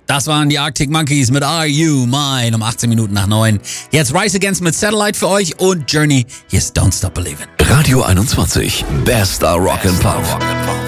Das waren die Arctic Monkeys mit Are You Mine um 18 Minuten nach 9. Jetzt Rise Against mit Satellite für euch und Journey. Hier ist Don't Stop Believin'. Radio 21. Bester Rock and Pop.